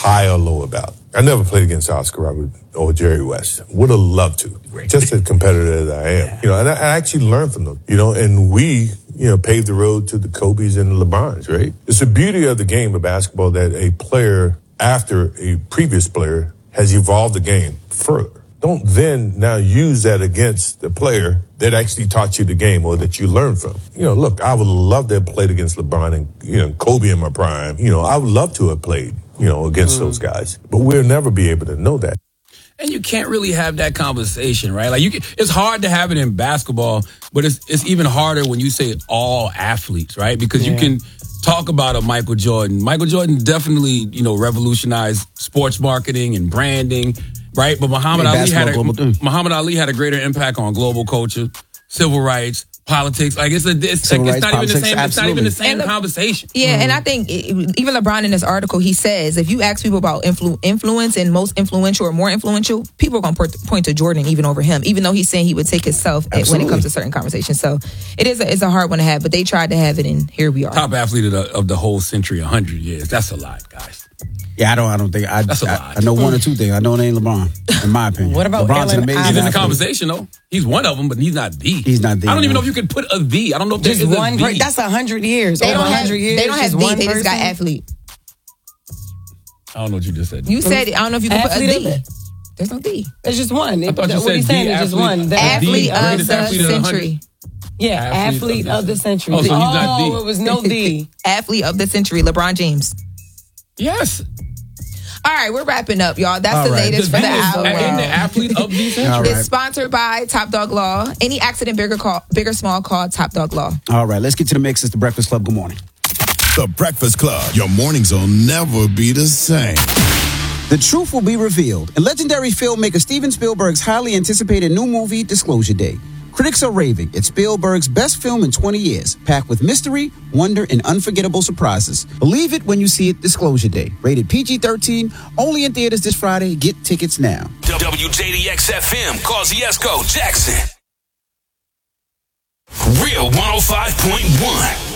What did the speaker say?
high or low about. I never played against Oscar Robert or Jerry West. Would have loved to. Just as competitive as I am. And I actually learned from them. And we, paved the road to the Kobes and the LeBrons, right? It's the beauty of the game of basketball that a player after a previous player has evolved the game further. Don't then now use that against the player that actually taught you the game or that you learned from. Look, I would love to have played against LeBron and Kobe in my prime. I would love to have played, against those guys. But we'll never be able to know that. And you can't really have that conversation, right? It's hard to have it in basketball, but it's even harder when you say all athletes, right? Because you can talk about a Michael Jordan. Michael Jordan definitely, revolutionized sports marketing and branding, right? But Muhammad Ali had a greater impact on global culture, civil rights, politics. It's not even the same conversation. Yeah, and I think even LeBron in this article, he says if you ask people about influence and most influential or more influential, people are going to point to Jordan even over him, even though he's saying he would take himself when it comes to certain conversations. So it's a hard one to have, but they tried to have it, and here we are. Top athlete of the whole century, 100 years. That's a lot, guys. Yeah, I don't think I know one or two things. I know it ain't LeBron, in my opinion. What about LeBron's an amazing He's in the athlete. conversation, though. He's one of them, but he's not the. He's not the. I don't even know if you could put a the. I don't know if there's just one. a the. That's 100 years. They Over don't 100 years. They don't have just the. They just got athlete. I don't know what you just said. You said it. I don't know if you can put a the. There's no the. It's just one. I thought you what said he's saying the is just one. The athlete of the athlete of the century. Yeah, athlete of the century. Oh, so he's not the. It was no the. Athlete of the century, LeBron James. Yes. All right, we're wrapping up, y'all. That's the latest for the hour. And the athlete of the century. It's sponsored by Top Dog Law. Any accident, big or small, call Top Dog Law. All right, let's get to the mix. It's the Breakfast Club. Good morning. The Breakfast Club. Your mornings will never be the same. The truth will be revealed in legendary filmmaker Steven Spielberg's highly anticipated new movie, Disclosure Day. Critics are raving. It's Spielberg's best film in 20 years, packed with mystery, wonder, and unforgettable surprises. Believe it when you see it. Disclosure Day. Rated PG-13, only in theaters this Friday. Get tickets now. WJDX-FM, Kosciuszko, Jackson. Real 105.1.